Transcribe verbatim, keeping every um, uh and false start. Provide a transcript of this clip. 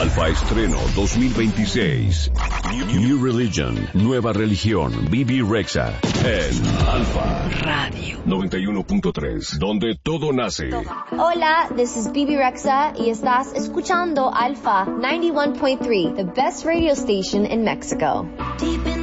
Alfa Estreno dos mil veintiséis. New Religion, nueva religión, Bibi Rexha. En Alfa Radio noventa y uno punto tres, donde todo nace. Hola, this is Bibi Rexha y estás escuchando Alfa noventa y uno punto tres, the best radio station in Mexico.